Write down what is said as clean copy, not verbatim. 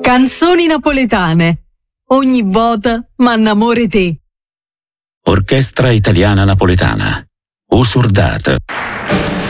Canzoni napoletane. Ogni volta m'annamore te. Orchestra Italiana Napoletana. Usurdata.